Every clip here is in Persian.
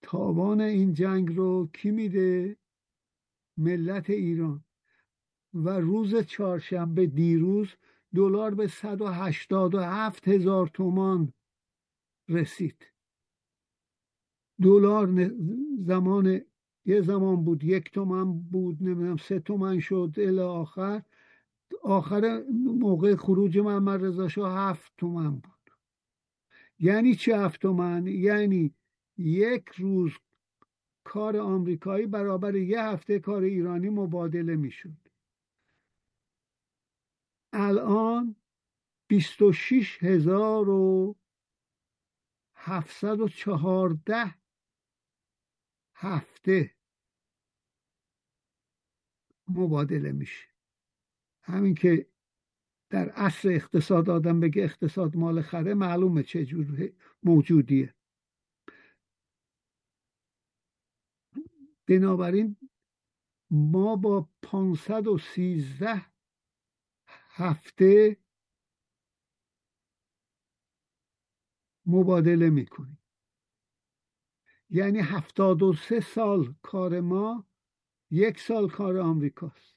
تاوان این جنگ رو کی میده؟ ملت ایران. و روز چهارشنبه دیروز دلار به 187,000 تومان رسید. دلار یه زمان بود 1 تومن بود، نمیدونم 3 تومن شد، الی آخر موقع خروج محمد رضا شاه 7 تومن بود. یعنی چه 7 تومن؟ یعنی 1 روز کار آمریکایی برابر 1 هفته کار ایرانی مبادله میشد. الان 26,714 هفته مبادله میشه. همین که در عصر اقتصاد آدم بگه اقتصاد مال خره، معلومه چه جور موجودیه. بنابراین ما با 513 هفته مبادله میکنیم. یعنی 73 سال کار ما، 1 سال کار آمریکاست.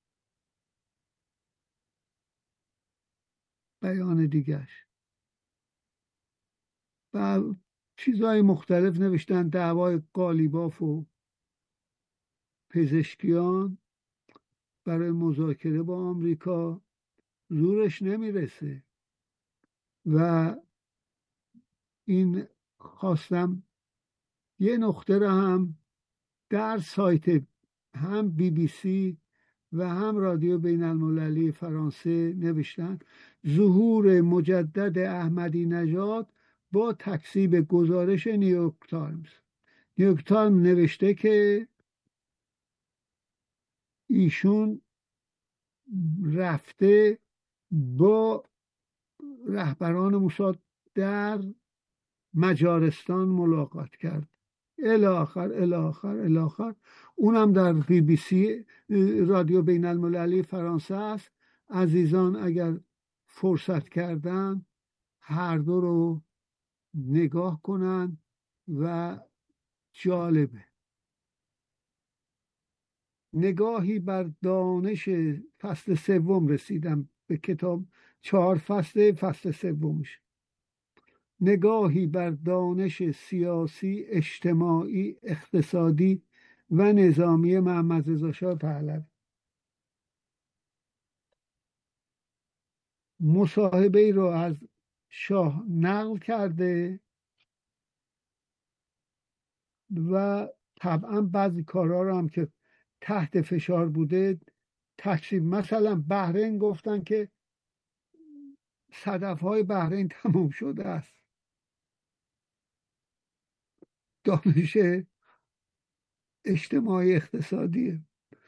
بیان دیگرش و چیزهای مختلف نوشتن. دعوای قالیباف و پزشکیان برای مذاکره با آمریکا زورش نمیرسه و این خواستم یه نقطه رو هم در سایت هم BBC و هم رادیو بین المللی فرانسه نوشتن. ظهور مجدد احمدی نژاد با تکذیب گزارش نیویورک تایمز. نیویورک تایمز نوشته که ایشون رفته با رهبران موساد در مجارستان ملاقات کرد، الاخر. اونم در BBC رادیو بین المللی فرانسه است. عزیزان اگر فرصت کردن هر دو رو نگاه کنن و جالبه. نگاهی بر دانش فصل 3 رسیدم به کتاب 4 فصل 3. نگاهی بر دانش سیاسی، اجتماعی، اقتصادی و نظامی محمد رضا شاه پهلوی. مصاحبه ای رو از شاه نقل کرده و طبعا بعضی کارها رو هم که تحت فشار بوده تکذیب. مثلا بحرین گفتن که صدف‌های بحرین تمام شده است. دانش اجتماعی اقتصادیه.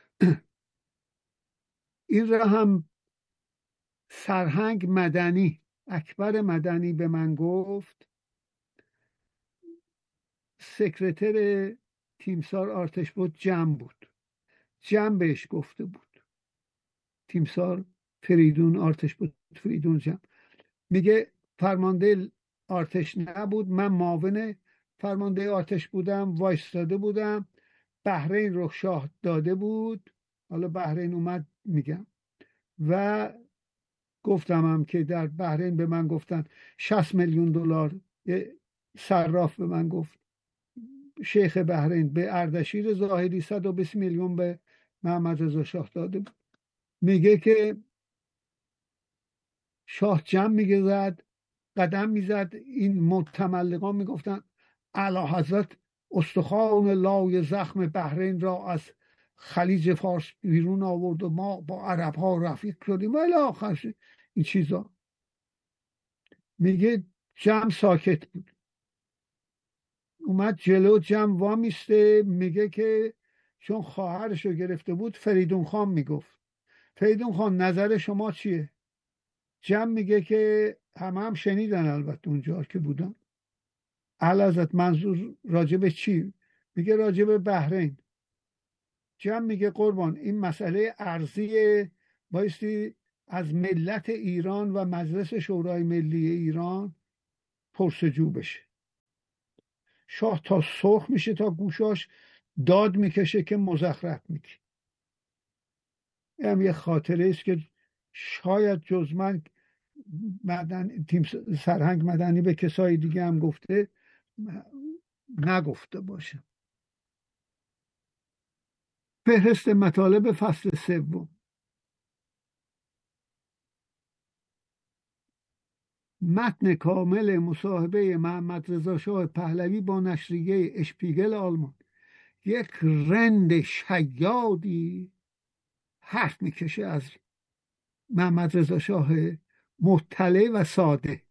این را هم سرهنگ مدنی، اکبر مدنی به من گفت، سکرتر تیمسار آرتش بود، جمع بهش گفته بود. تیمسار فریدون آرتش بود، فریدون جمع. میگه فرمانده ارتش نبود، من معاون فرمانده ارتش بودم، وایستاده بودم. بحرین رو شاه داده بود، حالا بحرین اومد میگم. و گفتم هم که در بحرین به من گفتن 60 میلیون دلار. صراف به من گفت، شیخ بحرین، به اردشیر ظاهری 120 میلیون به محمد رضا شاه داده بود. میگه که شاه جمع میگه زد، قدم میزد. این متملقان میگفتن اعلی حضرت استخوان لای زخم بحرین را از خلیج فارس بیرون آورد و ما با عرب ها رفیق شدیم ولی آخرش این چیزا. میگه جمع ساکت بود. اومد جلو، جمع وامیسته. میگه که چون خواهرشو گرفته بود، فریدون خان میگفت فریدون خان نظر شما چیه؟ جمع میگه که هم شنیدن البته اونجا که بودن. اعلیحضرت منظور راجب چی؟ میگه راجب بحرین. جمع میگه قربان این مسئله ارضی بایستی از ملت ایران و مجلس شورای ملی ایران پرسجو بشه. شاه تا سرخ میشه تا گوشاش داد میکشه که مزخرف میگی. این هم یه خاطره است که شاید جز من تیم سرهنگ مدنی به کسای دیگه هم گفته نگفته باشه. فهرست مطالب فصل سوم. متن کامل مصاحبه محمد رضا شاه پهلوی با نشریه اشپیگل آلمان. یک رند شیادی حرف میکشه از محمد رضا شاه مطلع و ساده.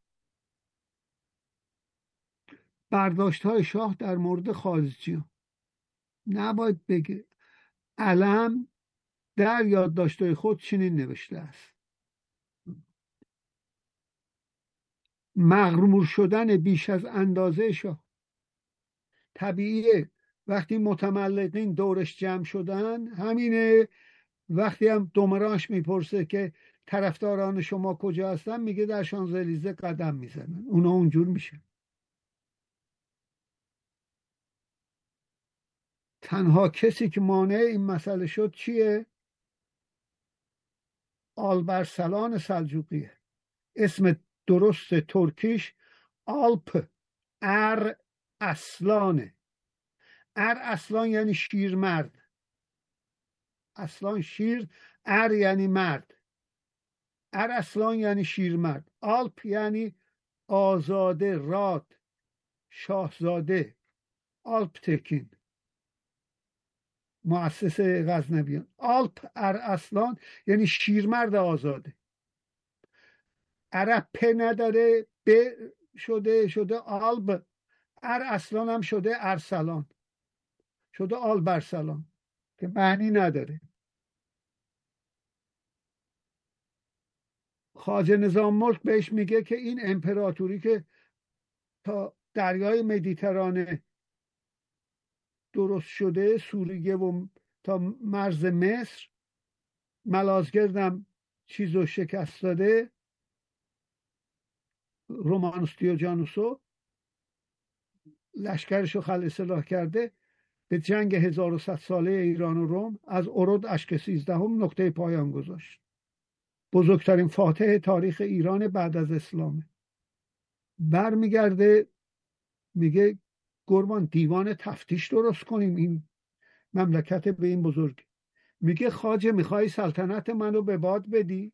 برداشت های شاه در مورد خارجیان. نباید بگه. علم در یادداشت‌های خود چنین نوشته است: مغرور شدن بیش از اندازه شاه. طبیعیه وقتی متملقین دورش جمع شدن همینه. وقتی هم دمراش میپرسه که طرفداران شما کجا هستن، میگه در شانزلیزه قدم میزنن. اونا اونجور میشه. تنها کسی که مانع این مسئله شد چیه؟ آلبرسلان سلجوقیه. اسم درست ترکیش آلپ ار اصلانه. ار اصلان یعنی شیر مرد. اصلان شیر، ار یعنی مرد. ار اصلان یعنی شیر مرد. آلپ یعنی آزاده، راد، شاهزاده. آلپ تکین مؤسس غزنویان. آلپ ار اصلان یعنی شیرمرد آزاده. عرب پ نداره، ب شده آلب. ار اصلان هم شده ارسلان، شده آلبرسلان که معنی نداره. خواجه نظام ملک بهش میگه که این امپراتوری که تا دریای مدیترانه درست شده، سوریه و تا مرز مصر، ملازگردم چیزو شکست داده، رومانوس دیوجانوسو لشکرشو خل اصلاح کرده، به جنگ 1100 ساله ایران و روم از اورد اشک 13 نقطه پایان گذاشت. بزرگترین فاتح تاریخ ایران بعد از اسلامه. برمیگرده میگه قربان دیوان تفتیش درست کنیم این مملکت به این بزرگ. میگه خواجه میخوای سلطنت منو به باد بدی؟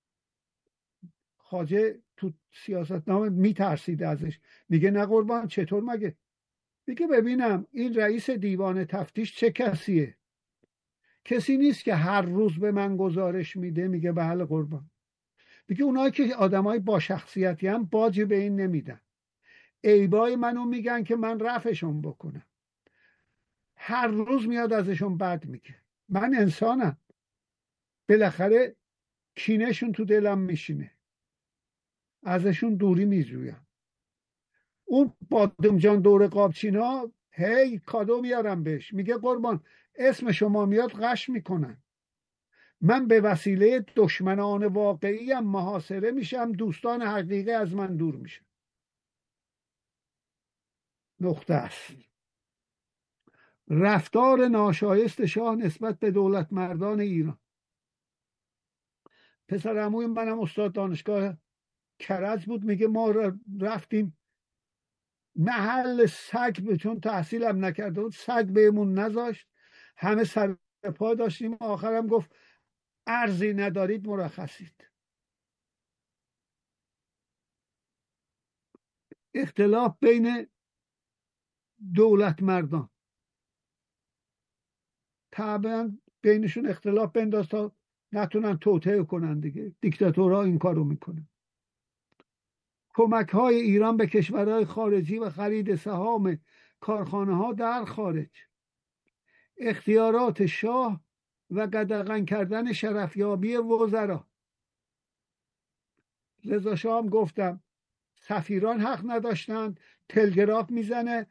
خواجه تو سیاستنامه میترسیده ازش. میگه نه قربان، چطور مگه؟ میگه ببینم این رئیس دیوان تفتیش چه کسیه؟ کسی نیست که هر روز به من گزارش میده. میگه بله قربان. میگه اونایی که آدمای با شخصیتی هم باجی به این نمیدن. عیبای منو میگن که من رفعشون بکنم. هر روز میاد ازشون بد میگه. من انسانم، بالاخره کینهشون تو دلم میشینه، ازشون دوری میجویم. اون بادمجان دور قابچینا هی کادو میارم بهش. میگه قربان اسم شما میاد غش میکنن. من به وسیله دشمنان واقعی هم محاصره میشم، دوستان حقیقی از من دور میشن. نقطه است. رفتار ناشایست شاه نسبت به دولت مردان ایران. پسر عموی منم استاد دانشگاه کرج بود. میگه ما رفتیم محل سگ، چون تحصیلم نکرده بود سگ بهمون نذاشت، همه سر پا داشتیم. آخرم گفت ارزی ندارید مرخصید. اختلاف بین دولت مردان، طبعا بینشون اختلاف بنداز تا نتونن توطئه کنن دیگه. دیکتاتورها این کارو میکنن. کمک های ایران به کشورهای خارجی و خرید سهام کارخانه ها در خارج. اختیارات شاه و قدغن کردن شرفیابی وزرا. رضا شاه هم گفتم سفیران حق نداشتن. تلگراف میزنه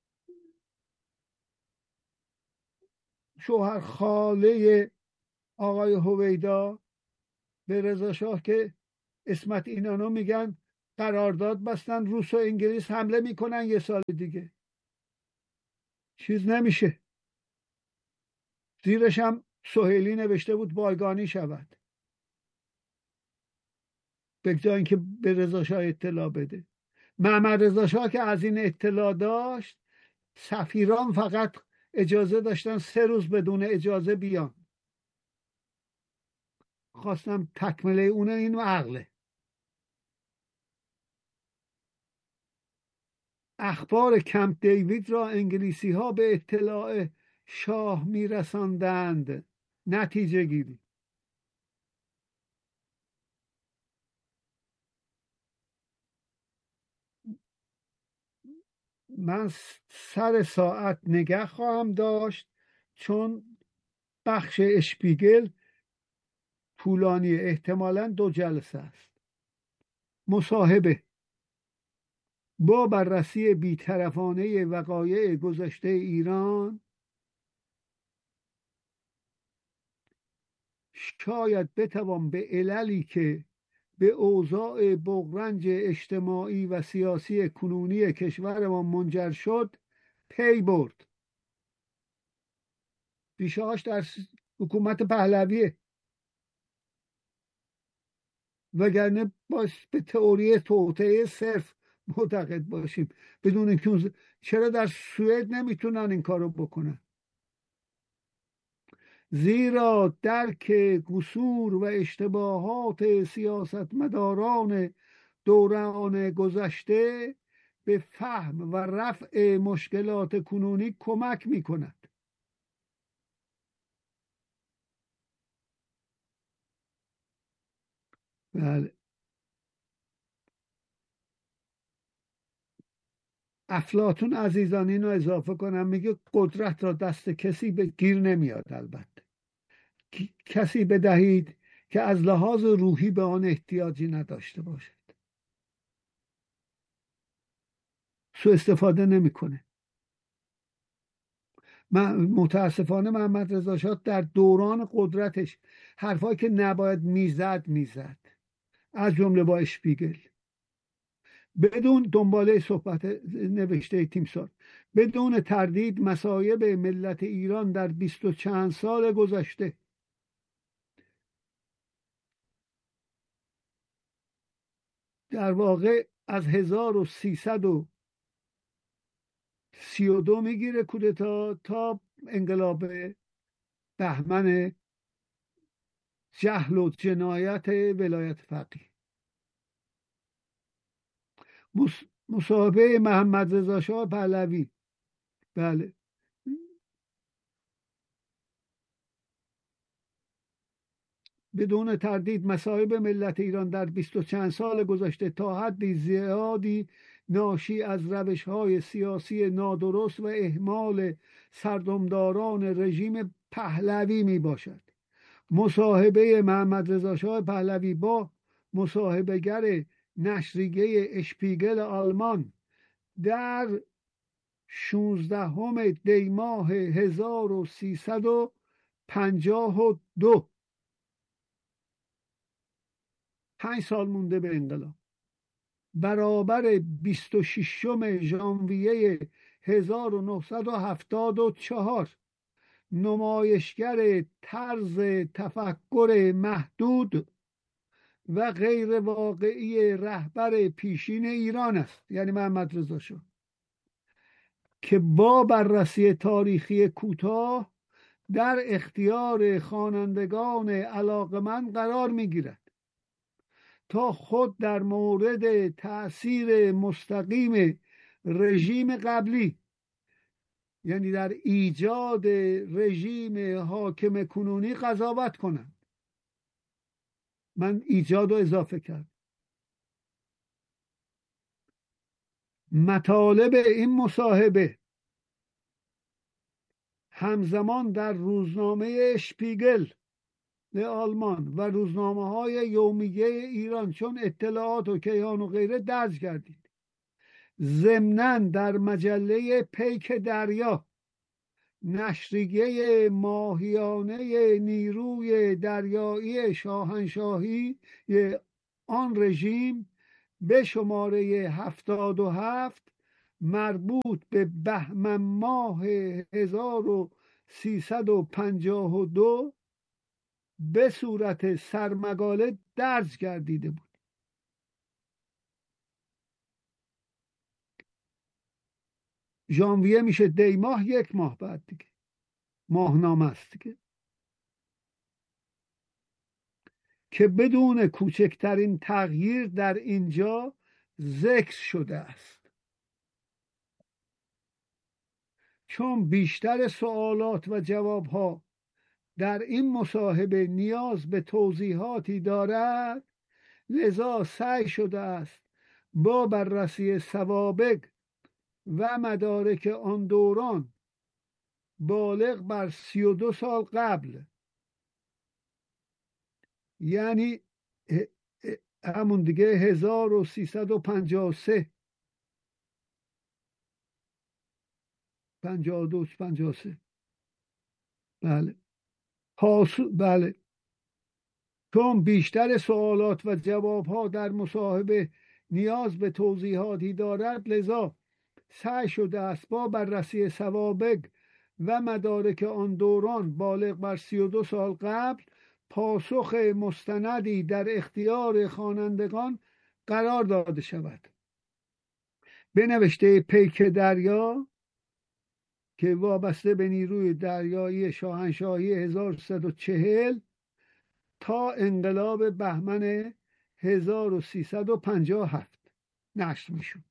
شوهر خاله آقای هویدا به رضا شاه که اسمت اینانو میگن قرارداد بستن روس و انگلیس حمله میکنن یه سال دیگه. چیز نمیشه. زیرش هم سهیلی نوشته بود بایگانی شود، بگذار اینکه به رضا شاه اطلاع بده. محمد رضا شاه که از این اطلاع داشت، سفیران فقط اجازه داشتن 3 روز بدون اجازه بیان. خواستم تکمله اونه، این عقله. اخبار کمپ دیوید را انگلیسی ها به اطلاع شاه میرساندند. نتیجه گیری. من سر ساعت نگه خواهم داشت، چون بخش اشپیگل طولانی، احتمالاً 2 جلسه است. مصاحبه: با بررسی بیطرفانه وقایع گذشته ایران، شاید بتوان به عللی که به اوضاع بغرنج اجتماعی و سیاسی کنونی کشورمان منجر شد پی برد. ریشه‌هاش در حکومت پهلویه، وگرنه باش به تئوری توطئه صرف معتقد باشیم بدون اینکه چرا در سوئد نمیتونن این کارو بکنن؟ زیرا درک قصور و اشتباهات سیاستمداران دوران گذشته به فهم و رفع مشکلات کنونی کمک می کند. بله. افلاطون عزیزان اینو اضافه کنم، میگه قدرت را دست کسی به گیر نمیاد. البته کسی بدهید که از لحاظ روحی به آن احتیاجی نداشته باشد. سوء استفاده نمیکنه. متاسفانه محمد رضا شاه در دوران قدرتش حرفایی که نباید میزد، از جمله با اشپیگل. بدون دنباله صحبت نوشته تیمسار: بدون تردید مصایب ملت ایران در 20 و چند سال گذشته در واقع از 1332 میگیره کودتا تا انقلاب بهمن جهل و جنایت ولایت فقیه. مصاحبه محمد رضا شاه پهلوی. بله. بدون تردید مصائب ملت ایران در 20 و چند سال گذشته تا حدی زیادی ناشی از روش‌های سیاسی نادرست و اهمال سردمداران رژیم پهلوی می باشد. مصاحبه محمد رضا شاه پهلوی با مصاحبهگر نشریه اشپیگل آلمان در 16 دی ماه 1352، 5 سال مونده به انقلاب، برابر 26 ژانویه 1974، نمایشگر طرز تفکر محدود و غیر واقعی رهبر پیشین ایران است، یعنی محمد رضا شاه، که با بررسی تاریخی کوتاه در اختیار خوانندگان علاقمند قرار می‌گیرد تا خود در مورد تأثیر مستقیم رژیم قبلی، یعنی در ایجاد رژیم حاکم کنونی، قضاوت کنند. من ایجاد رو اضافه کرد. مطالب این مصاحبه همزمان در روزنامه اشپیگل آلمان و روزنامه‌های یومیه ایران چون اطلاعات و کیهان و غیره درج گردید. ضمناً در مجله پیک دریا، نشریه ماهیانه نیروی دریایی شاهنشاهی آن رژیم، به شماره 77 مربوط به بهمن ماه 1352 به صورت سرمقاله درج گردیده بود. ژانویه میشه دی ماه، 1 ماه بعد دیگه ماهنامه است دیگه، که بدون کوچکترین تغییر در اینجا ذکر شده است. چون بیشتر سوالات و جوابها در این مصاحبه نیاز به توضیحاتی دارد، لذا سعی شده است با بررسی سوابق و مدارک آن دوران بالغ بر 32 سال قبل، یعنی همون دیگه 1353 52 53 بله بله، چون بیشتر سوالات و جوابها در مصاحبه نیاز به توضیحاتی دارد، لذا سعی شده است با بررسی سوابق و مدارک آن دوران بالغ بر 32 سال قبل پاسخ مستندی در اختیار خوانندگان قرار داده شود. به نوشته پیک دریا که وابسته به نیروی دریایی شاهنشاهی 1340 تا انقلاب بهمن 1357 نشر میشد.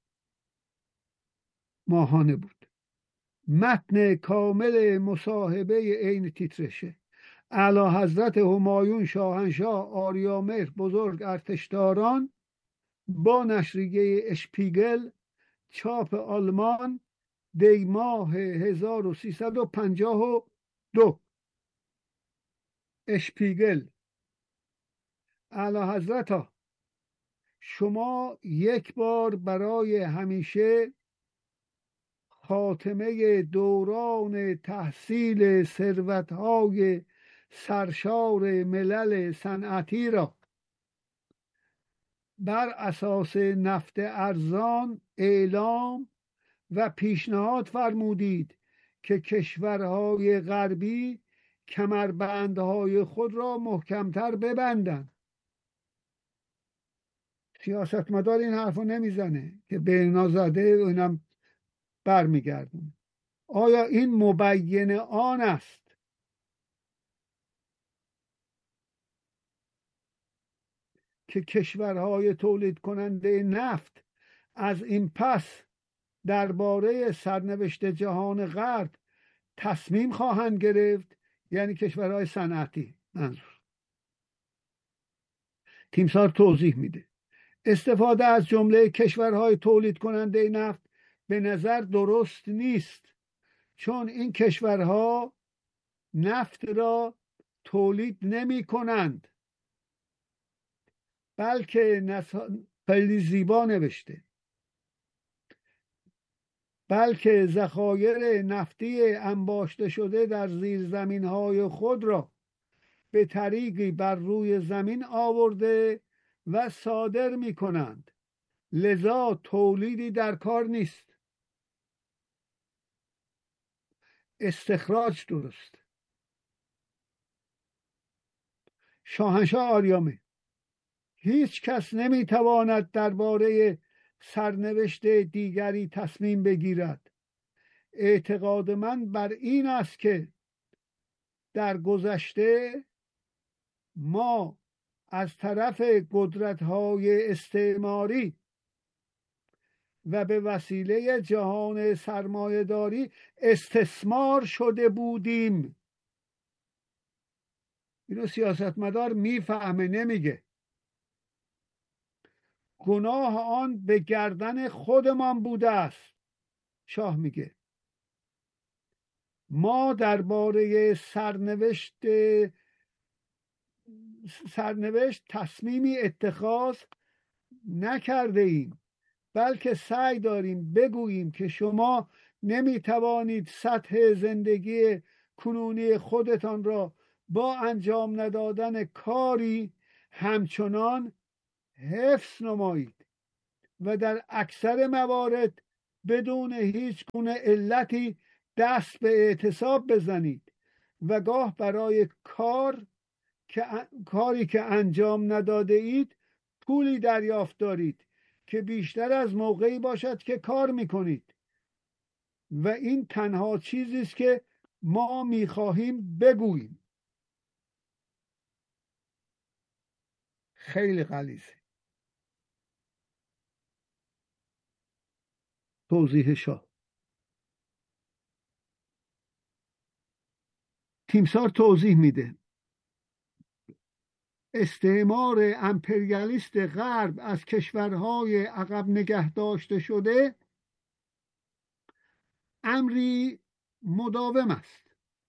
ماهانه بود. متن کامل مصاحبه عین تیترشه. اعلیحضرت همایون شاهنشاه آریامهر بزرگ ارتشداران با نشریه اشپیگل چاپ آلمان دی ماه 1352. اشپیگل: اعلیحضرت، شما یک بار برای همیشه خاتمه دوران تحصیل ثروت‌های سرشار ملل صنعتی را بر اساس نفت ارزان اعلام و پیشنهاد فرمودید که کشورهای غربی کمربندهای خود را محکمتر ببندند. سیاستمدار این حرف رو نمیزنه که به اینا زده اینم برمیگردونه. آیا این مبین آن است که کشورهای تولید کننده نفت از این پس درباره سرنوشت جهان غرب تصمیم خواهند گرفت؟ یعنی کشورهای صنعتی منظور. تیمسار توضیح میده استفاده از جمله کشورهای تولید کننده نفت به نظر درست نیست، چون این کشورها نفت را تولید نمی کنند، بلکه خیلی زیبا نوشته، بلکه ذخایر نفتی انباشته شده در زیرزمین‌های خود را به طریقی بر روی زمین آورده و صادر می کنند، لذا تولیدی در کار نیست. استخراج درست. شاهنشاه آریامه: هیچ کس نمی تواند درباره سرنوشت دیگری تصمیم بگیرد. اعتقاد من بر این است که در گذشته ما از طرف قدرت‌های استعماری و به وسیله جهان سرمایه‌داری استثمار شده بودیم. اینو سیاستمدار میفهمه، نمیگه. گناه آن به گردن خودمان بوده است. شاه میگه ما درباره سرنوشت تصمیمی اتخاذ نکرده ایم، بلکه سعی داریم بگوییم که شما نمیتوانید سطح زندگی کنونی خودتان را با انجام ندادن کاری همچنان حفظ نمایید و در اکثر موارد بدون هیچ گونه علتی دست به اعتصاب بزنید و گاه برای کاری که انجام نداده اید پولی دریافت دارید که بیشتر از موقعی باشد که کار میکنید و این تنها چیزی است که ما میخواهیم بگوییم. خیلی غلیظه. توضیح شاه. تیمسار توضیح میده استعمار امپریالیست غرب از کشورهای عقب نگه داشته شده امری مداوم است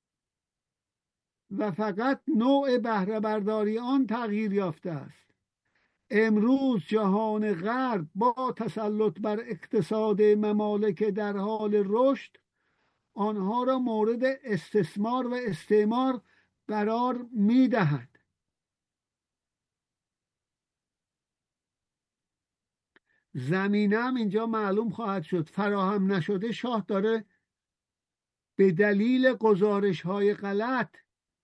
و فقط نوع بهره برداری آن تغییر یافته است. امروز جهان غرب با تسلط بر اقتصاد ممالک در حال رشد آنها را مورد استثمار و استعمار قرار می‌دهد. زمینه هم اینجا معلوم خواهد شد فراهم نشده. شاه داره به دلیل گزارش‌های غلط،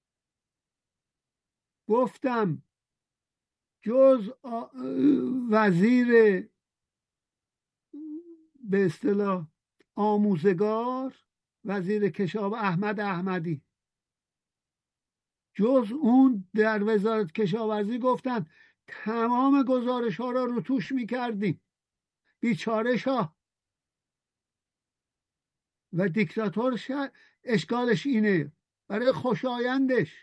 گفتم جز وزیر به اصطلاح آموزگار، وزیر کشاورزی احمد احمدی، جز اون در وزارت کشاورزی گفتن تمام گزارش ها را رو توش میکردیم. بیچاره شاه و دیکتاتور اشکالش اینه برای خوشایندش.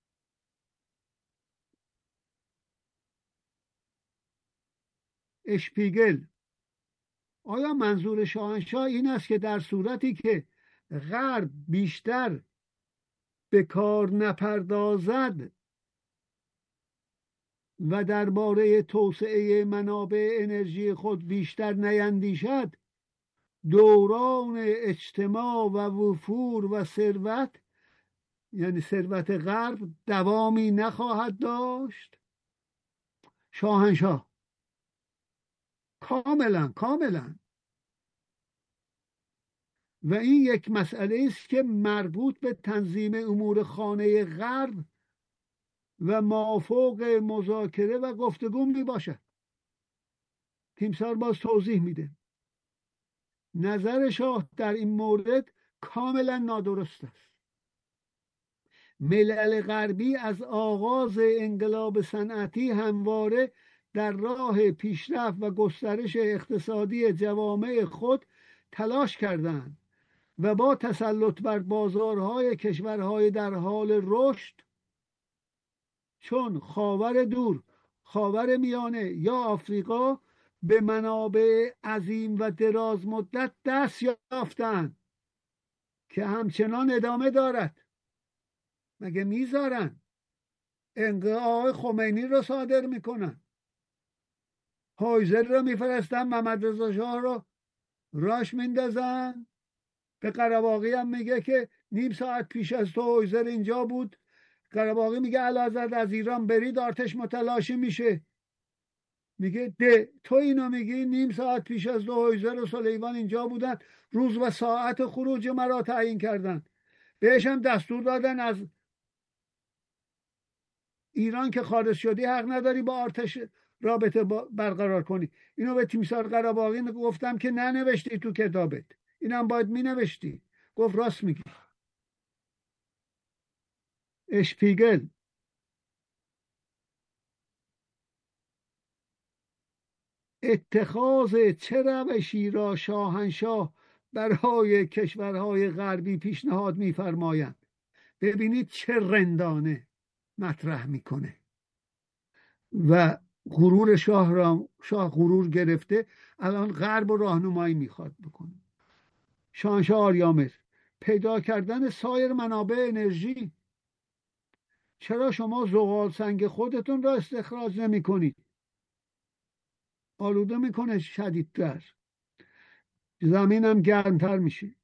اشپیگل: آیا منظور شاهنشاه این است که در صورتی که غرب بیشتر به کار نپردازد و درباره توسعه منابع انرژی خود بیشتر نیندیشد، دوران اجتماع و وفور و ثروت، یعنی ثروت غرب، دوامی نخواهد داشت؟ شاهنشاه: کاملا. و این یک مسئله است که مربوط به تنظیم امور خانه غرب و مافوق مذاکره و گفتگو می باشد. تیمسار باز توضیح میده نظر شاه در این مورد کاملا نادرست است. ملل غربی از آغاز انقلاب صنعتی همواره در راه پیشرفت و گسترش اقتصادی جوامع خود تلاش کردند و با تسلط بر بازارهای کشورهای در حال رشد چون خاور دور، خاور میانه یا آفریقا به منابع عظیم و دراز مدت دست یافتند که همچنان ادامه دارد. مگه میذارن؟ انقلاب خمینی رو صادر میکنن، هایزر رو میفرستن، محمد رضا شاه رو راش میندازن. به قره‌باغی هم میگه که نیم ساعت پیش از تو هایزر اینجا بود. قره‌باغی میگه اعلیحضرت از ایران برید آتش متلاشی میشه. میگه تو اینو میگی؟ نیم ساعت پیش از تو هایزر و سلیمان اینجا بودن، روز و ساعت خروج مرا تعیین کردن. بهش هم دستور دادن از ایران که خارج شدی حق نداری با ارتش رابطه برقرار کنی. اینو به تیمسار قره‌باغی گفتم که ننوشتی تو کتابت، اینم باید مینوشتی. گفت راست میگی. اشپیگل: اتخاذ چه روشی را شاهنشاه برای کشورهای غربی پیشنهاد می‌فرمایند؟ ببینید چه رندانه مطرح میکنه و غرور شاه غرور گرفته، الان غرب و راهنمایی میخواد بکنه. شاهنشاه آریامر: پیدا کردن سایر منابع انرژی. چرا شما زغال سنگ خودتون را استخراج نمی کنید؟ آلوده میکنه شدیدتر، زمینم گرمتر میشه.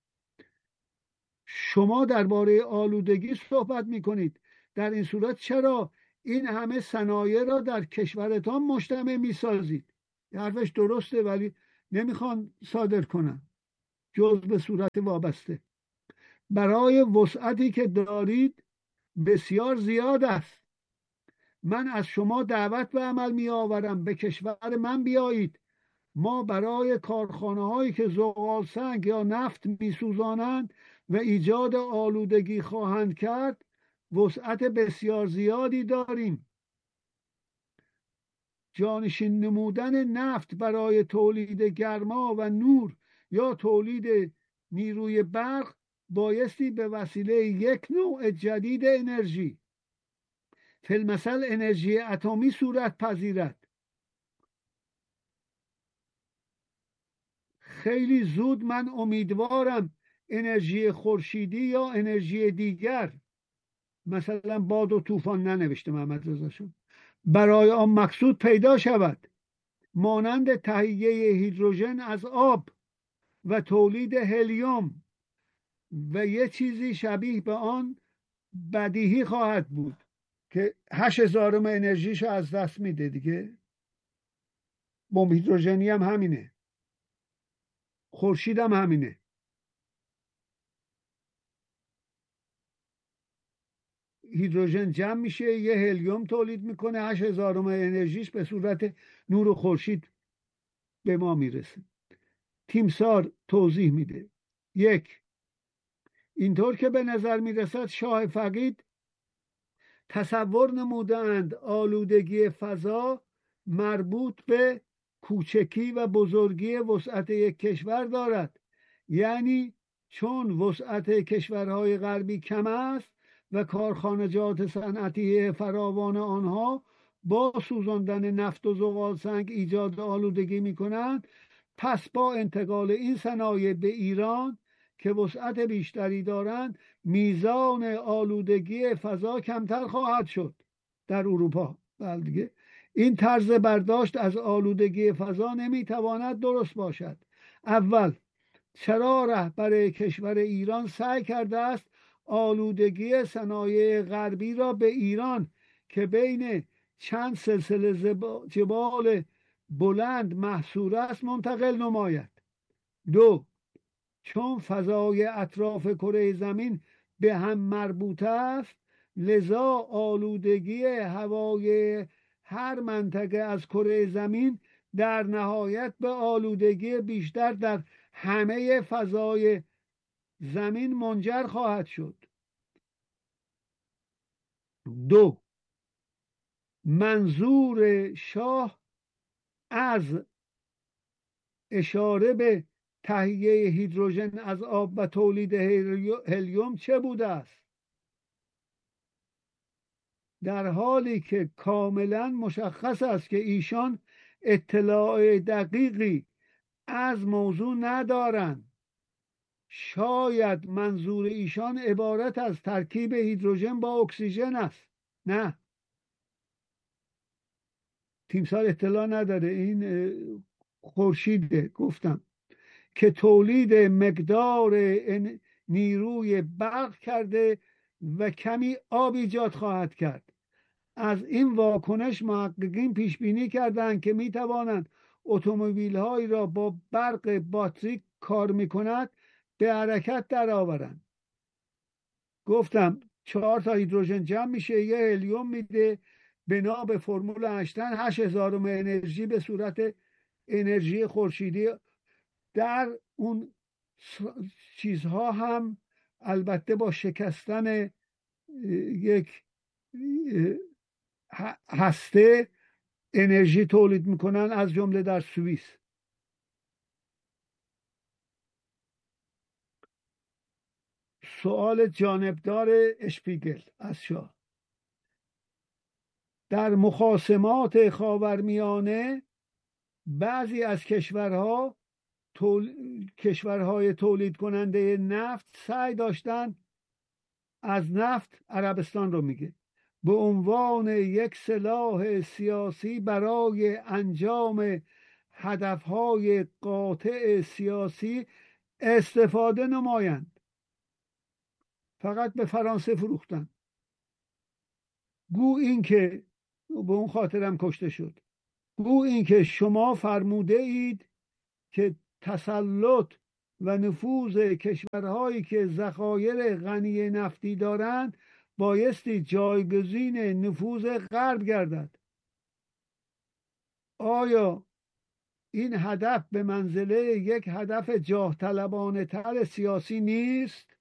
شما درباره آلودگی صحبت میکنید، در این صورت چرا این همه صنایع را در کشورتان مجتمع میسازید؟ حرفش درسته ولی نمیخوان صادر کنن. جز به صورت وابسته. برای وسعتی که دارید بسیار زیاد است. من از شما دعوت به عمل می آورم به کشور من بیایید. ما برای کارخانه هایی که زغال سنگ یا نفت می سوزانند و ایجاد آلودگی خواهند کرد وسعت بسیار زیادی داریم. جانشین نمودن نفت برای تولید گرما و نور یا تولید نیروی برق بایستی به وسیله یک نوع جدید انرژی، فی المثل انرژی اتمی، صورت پذیرد. خیلی زود من امیدوارم انرژی خورشیدی یا انرژی دیگر، مثلا باد و طوفان ننوشته محمد رضا شون، برای آن مقصود پیدا شود، مانند تهیه هیدروژن از آب و تولید هلیوم و یه چیزی شبیه به آن بدیهی خواهد بود که 8000 انرژیشو از دست میده دیگه. بمب هیدروژنی هم همینه، خورشید هم همینه. هیدروژن جمع میشه یه هلیوم تولید میکنه، 8000 انرژیش به صورت نور خورشید به ما میرسه. تیمسار توضیح میده: 1. اینطور که به نظر میرسد شاه فقید تصور نمودند آلودگی فضا مربوط به کوچکی و بزرگی وسعت یک کشور دارد، یعنی چون وسعت کشورهای غربی کم است و کارخانجات صنعتی فراوان آنها با سوزاندن نفت و زغال سنگ ایجاد آلودگی می کنند، پس با انتقال این صنایع به ایران که وسعت بیشتری دارند میزان آلودگی فضا کمتر خواهد شد در اروپا. دیگه این طرز برداشت از آلودگی فضا نمیتواند درست باشد. اول، چرا رهبر کشور ایران سعی کرده است آلودگی صنایع غربی را به ایران که بین چند سلسله جبال بلند محصور است منتقل نماید؟ 2. چون فضای اطراف کره زمین به هم مربوط است، لذا آلودگی هوای هر منطقه از کره زمین در نهایت به آلودگی بیشتر در همه فضای زمین منجر خواهد شد. 2. منظور شاه از اشاره به تهیه هیدروژن از آب و تولید هلیوم چه بوده است؟ در حالی که کاملا مشخص است که ایشان اطلاع دقیقی از موضوع ندارند. شاید منظور ایشان عبارت از ترکیب هیدروژن با اکسیژن است. نه، تیمسار اطلاع نداره. این خورشیده گفتم که تولید مقدار نیروی برق کرده و کمی آب ایجاد خواهد کرد. از این واکنش محققین پیش بینی کردند که می توانند اتومبیل هایی را با برق باتری کار می کند به حرکت درآورند. گفتم 4 تا هیدروژن جمع میشه، یه هلیوم میده، بنا به فرمول اینشتین 8000 انرژی به صورت انرژی خورشیدی. در اون چیزها هم البته با شکستن یک هسته انرژی تولید میکنن، از جمله در سوئیس. سوال جانبدار اشپیگل از شاه: در مخاصمات خاورمیانه بعضی از کشورهای تولید کننده نفت سعی داشتن از نفت، عربستان رو میگه، به عنوان یک سلاح سیاسی برای انجام هدفهای قاطع سیاسی استفاده نمایند. فقط به فرانسه فروختن. گو این که به اون خاطرم کشته شد. گو این که شما فرموده اید که تسلط و نفوذ کشورهایی که ذخایر غنی نفتی دارند بایستی جایگزین نفوذ غرب گردد. آیا این هدف به منزله یک هدف جاه طلبانه تر سیاسی نیست؟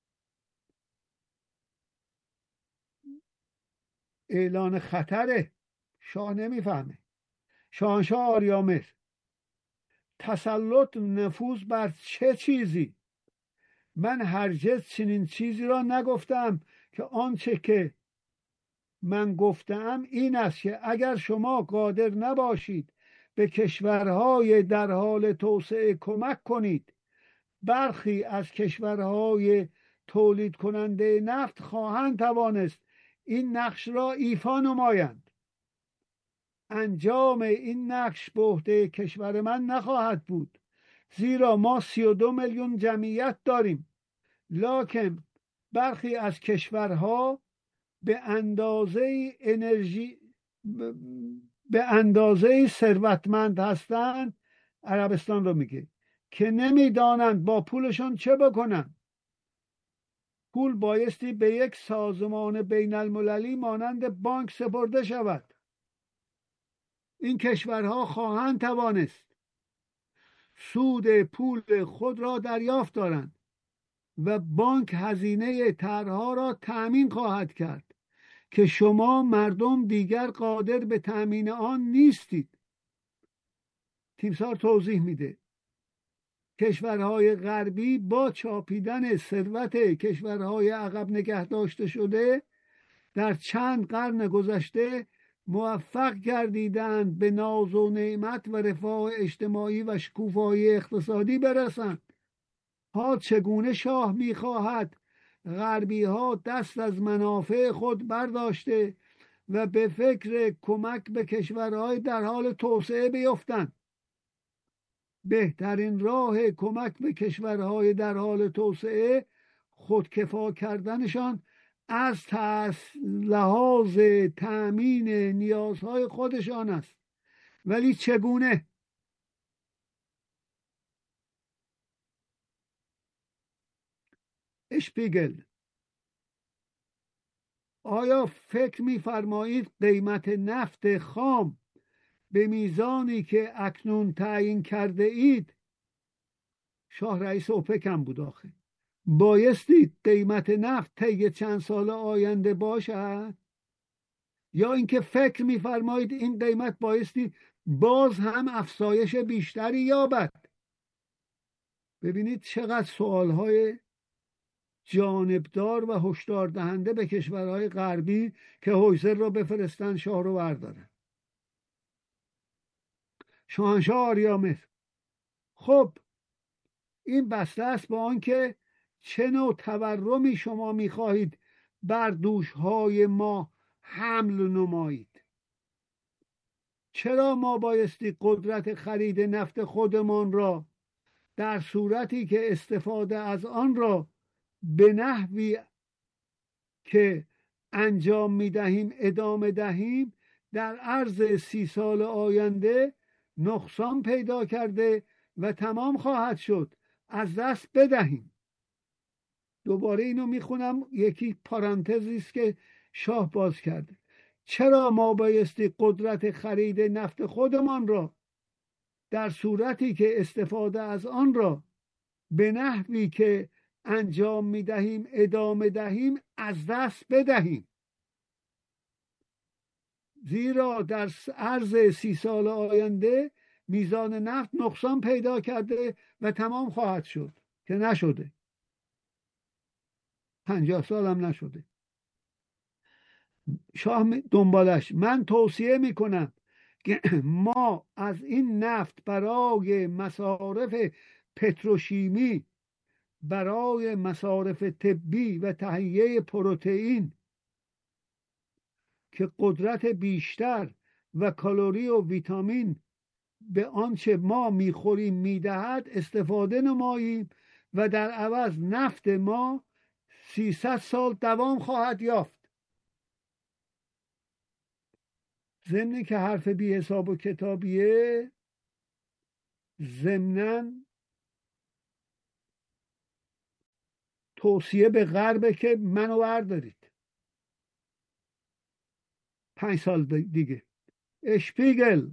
اعلان خطره. شاه نمیفهمه. شاهنشاه آریامر: تسلط نفوذ بر چه چیزی؟ من هرگز چنین چیزی را نگفتم که آنچه که من گفتم این است که اگر شما قادر نباشید به کشورهای در حال توسعه کمک کنید، برخی از کشورهای تولید کننده نفت خواهند توانست این نقش را ایفا نمایند. انجام این نقش به عهده کشور من نخواهد بود، زیرا ما 32 میلیون جمعیت داریم، لکن برخی از کشورها به اندازه ثروتمند هستند، عربستان رو میگه، که نمیدانند با پولشون چه بکنن. پول بایستی به یک سازمان بین المللی مانند بانک سپرده شود. این کشورها خواهند توانست سود پول خود را دریافت دارند و بانک هزینه طرحها را تأمین خواهد کرد که شما مردم دیگر قادر به تأمین آن نیستید. تیمسار توضیح میده کشورهای غربی با چاپیدن ثروت کشورهای عقب نگه داشته شده در چند قرن گذشته موفق گردیدند به ناز و نعمت و رفاه اجتماعی و شکوفایی اقتصادی برسند. ها چگونه شاه میخواهد غربی ها دست از منافع خود برداشته و به فکر کمک به کشورهای در حال توسعه بیفتند؟ بهترین راه کمک به کشورهای در حال توسعه خودکفا کردنشان از لحاظ تأمین نیازهای خودشان است. ولی چگونه؟ اشپیگل: آیا فکر می‌فرمایید قیمت نفت خام به میزانی که اکنون تعیین کرده اید، شاه رئیس اوپک هم بود آخه، بایستی قیمت نفت طی چند سال آینده باشد؟ یا اینکه فکر می‌فرمایید این قیمت بایستی باز هم افزایش بیشتری یابد؟ ببینید چقدر سوالهای جانبدار و هشدار دهنده به کشورهای غربی که هویزر را بفرستن شاه رو بردارن. شاهنشاه آریامر: خب این بسته است با آنکه چه نوع تورمی شما میخواهید بر دوشهای ما حمل نمایید. چرا ما بایستی قدرت خرید نفت خودمان را در صورتی که استفاده از آن را به نحوی که انجام میدهیم ادامه دهیم، در عرض 30 سال آینده نقصان پیدا کرده و تمام خواهد شد، از دست بدهیم؟ دوباره اینو میخونم، یکی پارانتزی است که شاه باز کرده. چرا ما بایستی قدرت خرید نفت خودمان را در صورتی که استفاده از آن را به نحوی که انجام میدهیم ادامه دهیم از دست بدهیم؟ زیرا در عرض 30 سال آینده میزان نفت نقصان پیدا کرده و تمام خواهد شد، که نشده. 50 سال هم نشده. شاه دنبالش: من توصیه میکنم که ما از این نفت برای مصارف پتروشیمی، برای مصارف طبی و تهیه پروتئین که قدرت بیشتر و کالری و ویتامین به آنچه ما میخوریم میدهد استفاده نماییم و در عوض نفت ما 300 سال دوام خواهد یافت. ضمن که حرف بی حساب و کتابیه، ضمناً توصیه به غربه که منو بردارید 5 سال دیگه. اشپیگل.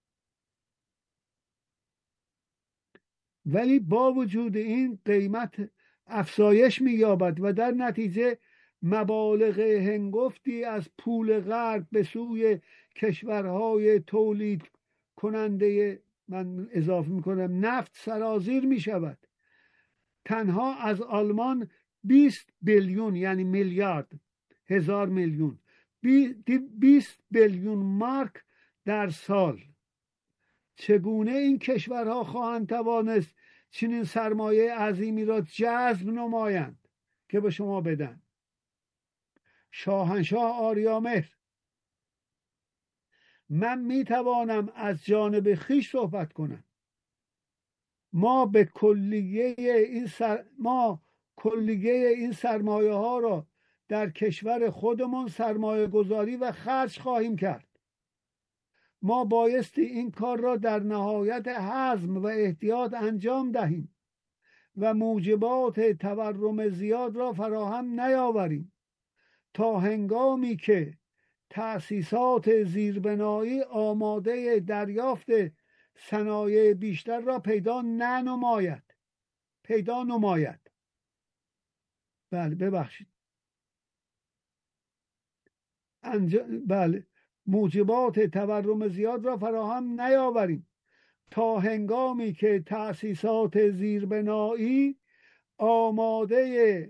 ولی با وجود این قیمت افزایش می‌یابد و در نتیجه مبالغ هنگفتی از پول غرب به سوی کشورهای تولید کننده، من اضافه میکنم، نفت سرازیر می شود. تنها از آلمان 20 بیلیون، یعنی میلیارد، 1000 میلیون، 20 بیلیون مارک در سال. چگونه این کشورها خواهند توانست چنین سرمایه عظیمی را جذب نمایند که به شما بدن؟ شاهنشاه آریامهر: من می توانم از جانب خیش صحبت کنم. ما کلیه این سرمایه ها را در کشور خودمان سرمایه گذاری و خرج خواهیم کرد. ما بایستی این کار را در نهایت حزم و احتیاط انجام دهیم و موجبات تورم زیاد را فراهم نیاوریم تا هنگامی که تأسیسات زیربنایی آماده دریافت صنایع بیشتر را پیدا نماید. بله ببخشید. بله، موجبات تورم زیاد را فراهم نیاوریم تا هنگامی که تأسیسات زیربنایی آماده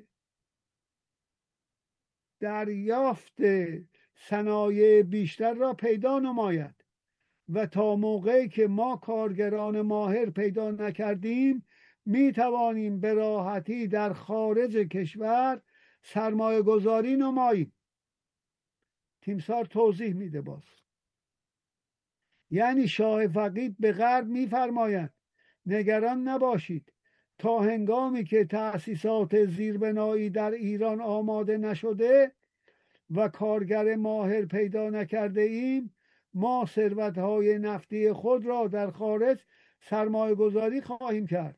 دریافت صنایع بیشتر را پیدا نماید و تا موقعی که ما کارگران ماهر پیدا نکردیم می توانیم به راحتی در خارج کشور سرمایه گذاری نماییم. تیمسار توضیح میده باز. یعنی شاه فقید به غرب میفرماید نگران نباشید، تا هنگامی که تأسیسات زیربنایی در ایران آماده نشده و کارگر ماهر پیدا نکرده ایم، ما ثروت‌های نفتی خود را در خارج سرمایه گذاری خواهیم کرد.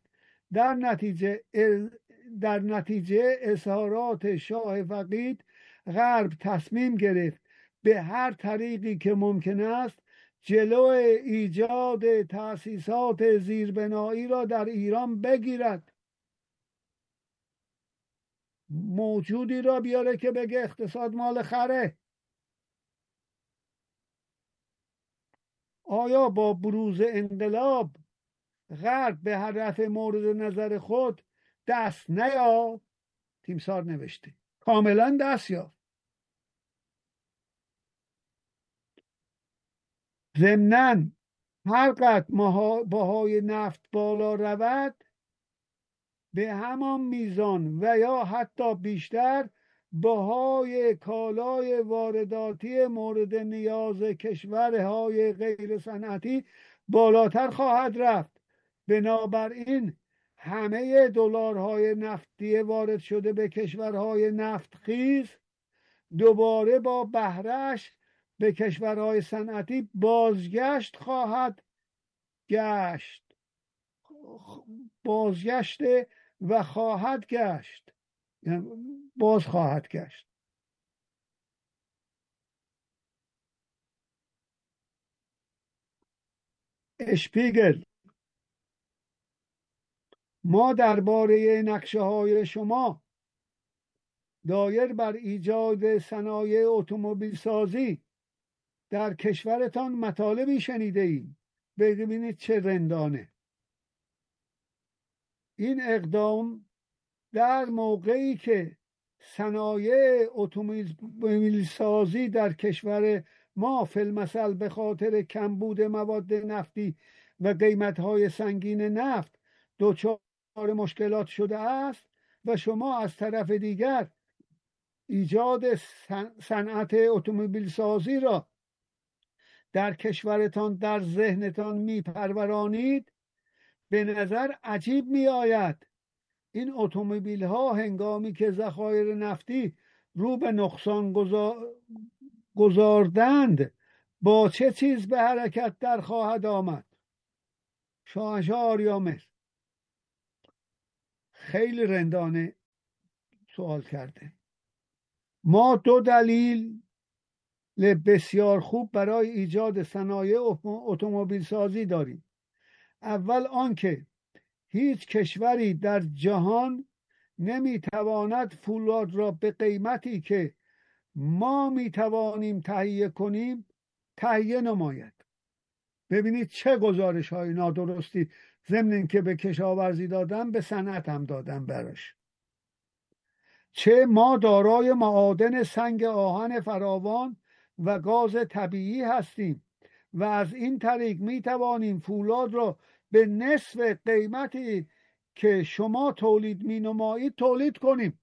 در نتیجه اظهارات شاه فقید، غرب تصمیم گرفت به هر طریقی که ممکن است جلو ایجاد تأسیسات زیربنایی را در ایران بگیرد. موجودی را بیاره که بگه اقتصاد مال خره. آیا با بروز انقلاب غرب به هدف مورد نظر خود دست نیافت؟ تیمسار نوشته کاملا دست یافت. ضمناً هر قدر بهای نفت بالا رود، به همان میزان و یا حتی بیشتر بهای کالای وارداتی مورد نیاز کشورهای غیر صنعتی بالاتر خواهد رفت. بنابراین همه دلارهای نفتی وارد شده به کشورهای نفتخیز دوباره با بهره‌اش به کشورهای صنعتی بازگشت خواهد گشت و خواهد گشت، یعنی باز خواهد گشت. اشپیگل: ما درباره نقشه های شما دایر بر ایجاد صنایع اتومبیل سازی در کشورتان مطالبی شنیده ایم. ببینید چه رندانه. این اقدام در موقعی که صنایع اتومبیل سازی در کشور ما فی‌المثل به خاطر کمبود مواد نفتی و قیمت‌های سنگین نفت دچار مشکلات شده است و شما از طرف دیگر ایجاد صنعت اتومبیل سازی را در کشورتان در ذهنتان میپرورانید، به نظر عجیب می آید این اتومبیل ها هنگامی که ذخایر نفتی رو به نقصان گذاردند با چه چیز به حرکت در خواهد آمد؟ شاهنشاه آریامهر: خیلی رندانه سوال کرده. ما 2 دلیل بسیار خوب برای ایجاد صنایع اتومبیل سازی داریم. اول آنکه هیچ کشوری در جهان نمیتواند فولاد را به قیمتی که ما میتوانیم تهیه کنیم تهیه نماید. ببینید چه گزارش های نادرستی ضمن اینکه به کشاورزی دادن به صنعت هم دادن براش. چه ما دارای معادن سنگ آهن فراوان و گاز طبیعی هستیم و از این طریق می توانیم فولاد را به نصف قیمتی که شما تولید می نمایید تولید کنیم.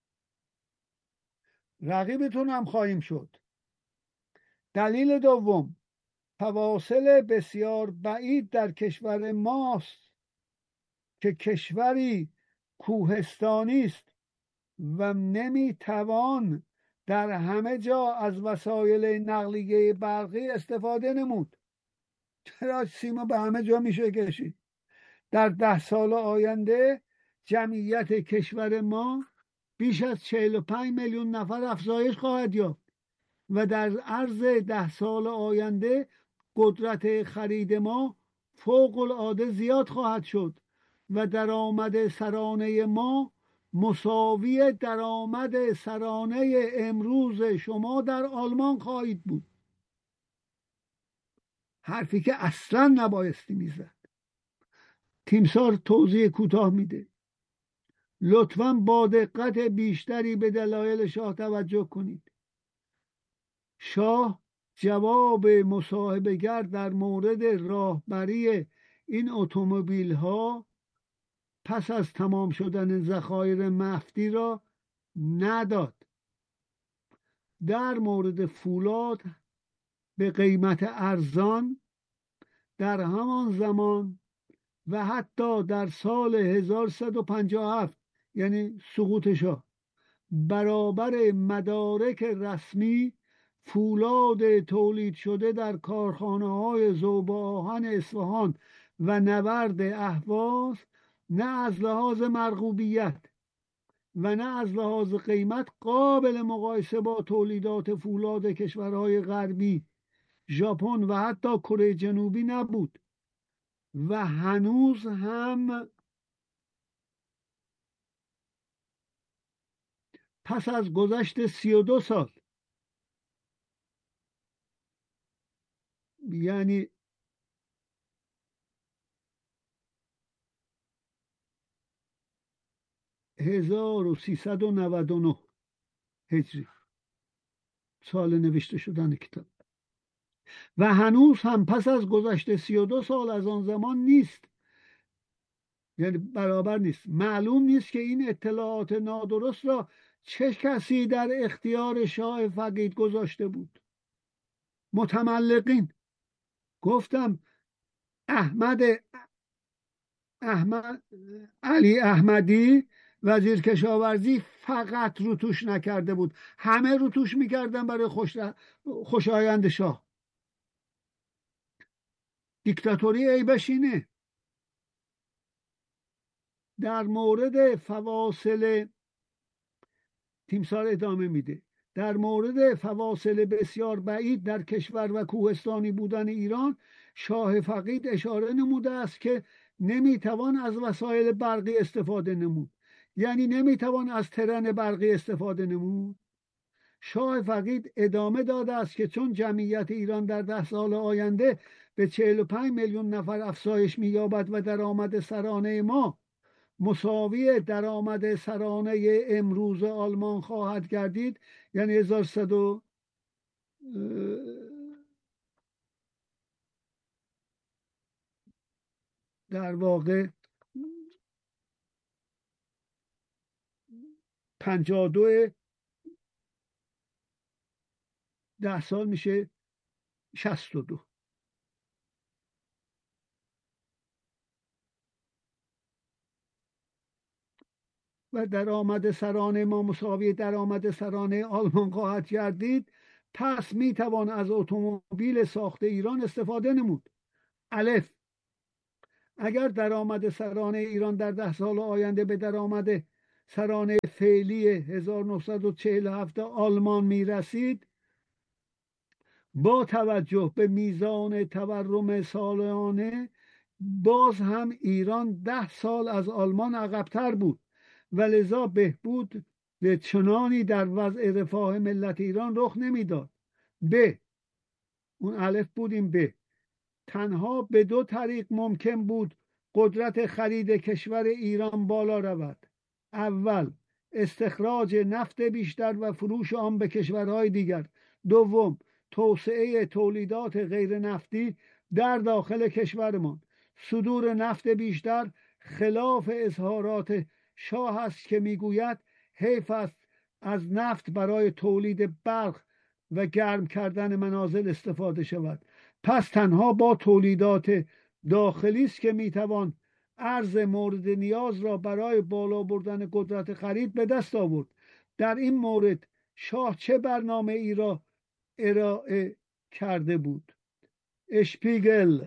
رقیبتون هم خواهیم شد. دلیل دوم، فواصل بسیار بعید در کشور ماست که کشوری کوهستانی است و نمیتوان در همه جا از وسایل نقلیه برقی استفاده نمود. چرا سیما به همه جا میشه کشید؟ در 10 سال آینده جمعیت کشور ما بیش از 45 میلیون نفر افزایش خواهد یافت و در عرض 10 سال آینده قدرت خرید ما فوق العاده زیاد خواهد شد و درآمد سرانه ما مساوی درآمد سرانه امروز شما در آلمان خواهید بود. حرفی که اصلا نبایستی میزد. تیمسار توضیح کوتاه میده. لطفاً با دقت بیشتری به دلایل شاه توجه کنید. شاه جواب مصاحبه‌گر در مورد راهبری این اتومبیل ها پس از تمام شدن ذخایر مفتی را نداد. در مورد فولاد به قیمت ارزان در همان زمان و حتی در سال 1157 یعنی سقوط شاه برابر مدارک رسمی فولاد تولید شده در کارخانه‌های ذوب آهن اصفهان و نورد اهواز نه از لحاظ مرغوبیت و نه از لحاظ قیمت قابل مقایسه با تولیدات فولاد کشورهای غربی، ژاپن و حتی کره جنوبی نبود و هنوز هم پس از گذشت 32 سال یعنی 1399 هجری سال نوشته شدن کتاب و هنوز هم پس از گذشت 32 سال از آن زمان نیست، یعنی برابر نیست. معلوم نیست که این اطلاعات نادرست را چه کسی در اختیار شاه فقید گذاشته بود. متملقین. گفتم علی احمدی وزیر کشاورزی فقط روتوش نکرده بود، همه روتوش میکردن برای خوشایند شاه. دیکتاتوری عیبش اینه. در مورد فواصل تیمسار ادامه میده. در مورد فواصل بسیار بعید در کشور و کوهستانی بودن ایران شاه فقید اشاره نموده است که نمیتوان از وسایل برقی استفاده نمود، یعنی نمیتوان از ترن برقی استفاده نمود. شاه فقید ادامه داده است که چون جمعیت ایران در 10 سال آینده به 45 میلیون نفر افزایش می‌یابد و درآمد سرانه ما مساوی درآمد سرانه امروز آلمان خواهد گردید، یعنی 1100 در واقع 52 10 سال میشه 62. و درآمد سرانه ما مساوی درآمد سرانه آلمان خواهد گردید. پس میتوان از اتومبیل ساخت ایران استفاده نمود. الف، اگر درآمد سرانه ایران در 10 سال آینده به درآمد سرانه فعلی 1947 آلمان میرسید، با توجه به میزان تورم سالانه باز هم ایران 10 سال از آلمان عقبتر بود و لذا بهبود چنانی در وضع رفاه ملت ایران رخ نمیداد. اون الف بودیم. تنها به 2 طریق ممکن بود قدرت خرید کشور ایران بالا رود. اول، استخراج نفت بیشتر و فروش آن به کشورهای دیگر. دوم، توسعه تولیدات غیر نفتی در داخل کشورمان. صدور نفت بیشتر خلاف اظهارات شاه است که میگوید حیف است از نفت برای تولید برق و گرم کردن منازل استفاده شود. پس تنها با تولیدات داخلی است که میتوان ارز مورد نیاز را برای بالا بردن قدرت خرید به دست آورد. در این مورد شاه چه برنامه ای را ارائه کرده بود؟ اشپیگل: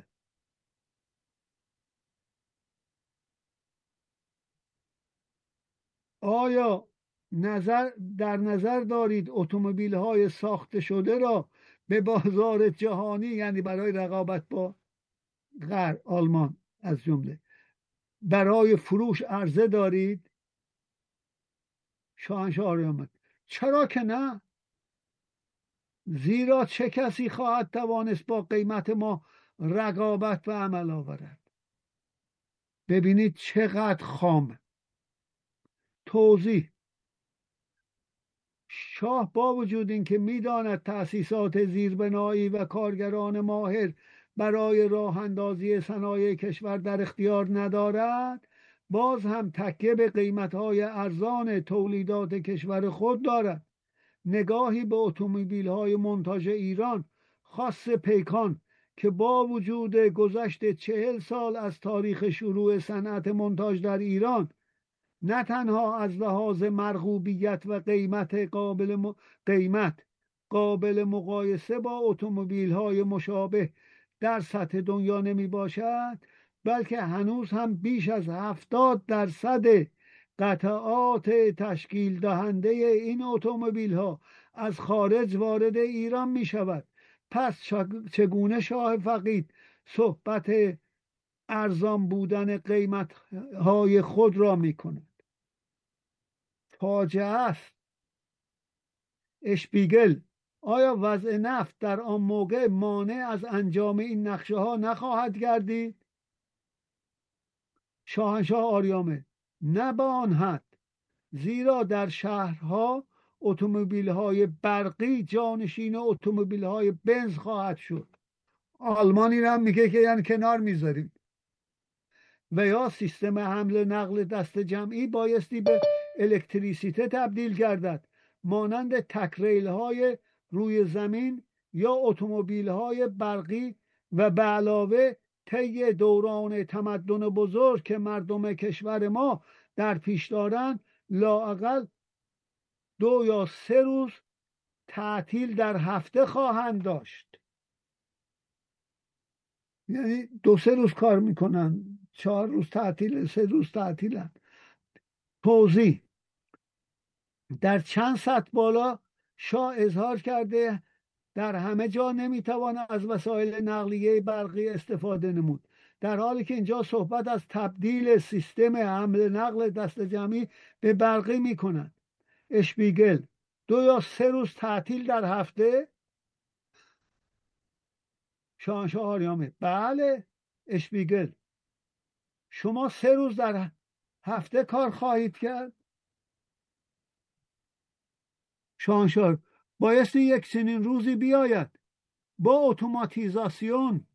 آیا در نظر دارید اتومبیل های ساخته شده را به بازار جهانی، یعنی برای رقابت با غرب، آلمان از جمله، برای فروش عرضه دارید؟ شاهنشاه آمد: چرا که نه، زیرا چه کسی خواهد توانست با قیمت ما رقابت به عمل آورد؟ ببینید چقدر خام. توضیح: شاه با وجود اینکه میداند تأسیسات زیربنایی و کارگران ماهر برای راه اندازی صنایع کشور در اختیار ندارد، باز هم تکیه به قیمت‌های ارزان تولیدات کشور خود دارد. نگاهی به اتومبیل‌های منتاژ ایران، خاص پیکان، که با وجود گذشت 40 سال از تاریخ شروع صنعت منتاژ در ایران، نه تنها از لحاظ مرغوبیت و قیمت قابل مقایسه با اتومبیل‌های مشابه در سطح دنیا نمی باشد، بلکه هنوز هم بیش از 70% قطعات تشکیل دهنده این اتومبیل‌ها از خارج وارد ایران می شود. پس چگونه شاه فقید صحبت ارزان بودن قیمت‌های خود را می کند؟ فاجعه است. اشپیگل: آیا وضع نفت در آن موقع مانع از انجام این نقشه ها نخواهد گردید؟ شاهنشاه آریامه: نه به آن حد، زیرا در شهرها اتومبیل های برقی جانشین اتومبیل های بنز خواهد شد. آلمانی هم میگه که یعنی کنار میذاریم. و یا سیستم حمل نقل دست جمعی بایستی به الکتریسیته تبدیل گردد، مانند تکریل های روی زمین یا اتومبیل های برقی، و به علاوه طی دوران تمدن بزرگ که مردم کشور ما در پیش دارند، لااقل 2 یا 3 روز تعطیل در هفته خواهند داشت. یعنی 2-3 روز کار میکنن، 4 روز تعطیل، 3 روز تعطیلن. توضیح: در چند سطح بالا شاه اظهار کرده در همه جا نمیتوان از وسایل نقلیه برقی استفاده نمود، در حالی که اینجا صحبت از تبدیل سیستم حمل نقل دست جمعی به برقی میکنند. اشپیگل: 2 یا 3 روز تعطیل در هفته؟ شاهنشاه آریامه: بله. اشپیگل: شما 3 روز در هفته کار خواهید کرد؟ شاهنشاه: بایستی یک چنین روزی بیاید. با اتوماتیزاسیون،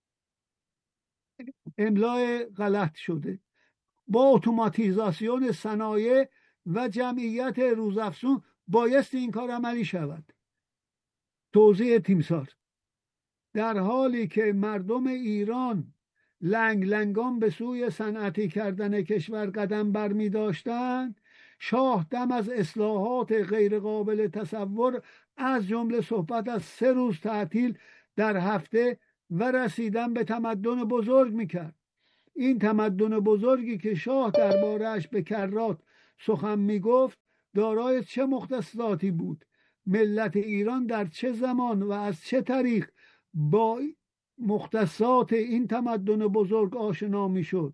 املای غلط شده، با اتوماتیزاسیون صنایع و جمعیت روزافزون بایستی این کار عملی شود. توضیح تیمسار: در حالی که مردم ایران لنگ لنگان به سوی صنعتی کردن کشور قدم برمی داشتند، شاه دم از اصلاحات غیر قابل تصور، از جمله صحبت از 3 روز تعطیل در هفته و رسیدن به تمدن بزرگ میکرد. این تمدن بزرگی که شاه درباره‌اش به کرات سخن میگفت دارای چه مختصاتی بود؟ ملت ایران در چه زمان و از چه طریق با مختصات این تمدن بزرگ آشنا میشد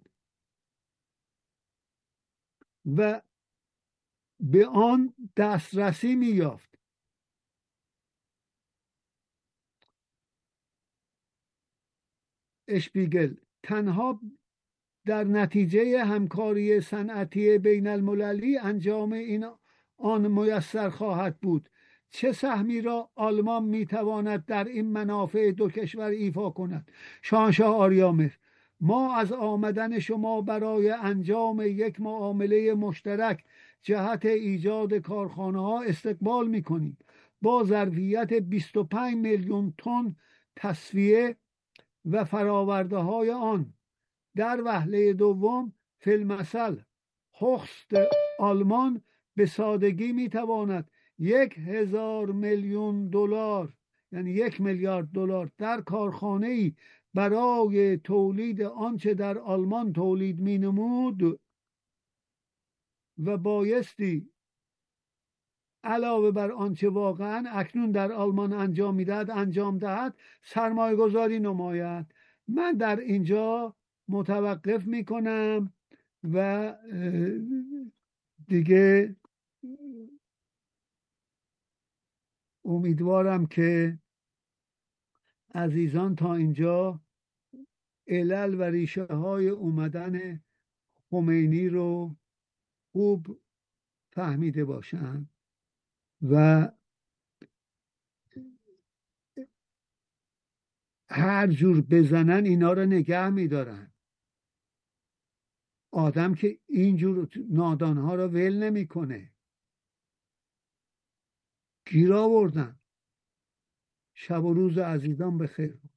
و به آن دسترسی می‌یافت؟ اشپیگل: تنها در نتیجه همکاری صنعتی بین المللی انجام آن میسر خواهد بود. چه سهمی را آلمان میتواند در این منافع دو کشور ایفا کند؟ شاهنشاه آریامهر: ما از آمدن شما برای انجام یک معامله مشترک جهت ایجاد کارخانه ها استقبال میکنیم با ظرفیت 25 میلیون تن تصفیه و فراورده های آن. در وهله دوم فیلمسل هخست آلمان به سادگی میتواند 1000 میلیون دلار یعنی 1 میلیارد دلار در کارخانه ای برای تولید آنچه در آلمان تولید مینمود و بایستی علاوه بر آنچه واقعا اکنون در آلمان انجام میدهد انجام دهد سرمایه گذاری نماید. من در اینجا متوقف میکنم و دیگه امیدوارم که عزیزان تا اینجا علل و ریشه های اومدن خمینی رو خوب فهمیده باشن و هر جور بزنن اینا رو نگه میدارن. آدم که اینجور نادانها رو ول نمیکنه. گیر آوردن. شب و روز عزیزان بخیر.